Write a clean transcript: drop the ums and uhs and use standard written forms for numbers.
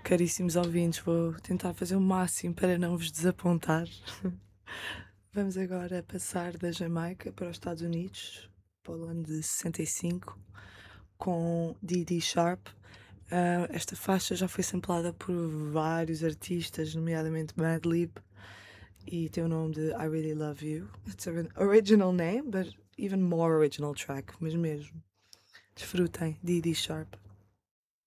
Caríssimos ouvintes, vou tentar fazer o máximo para não vos desapontar. Vamos agora passar da Jamaica para os Estados Unidos, para o ano de 65, com Dee Dee Sharp. Esta faixa já foi samplada por vários artistas, nomeadamente Madlib, e tem o nome de I Really Love You. It's an original name, but even more original track, mas mesmo. Desfrutem, Dee Dee Sharp.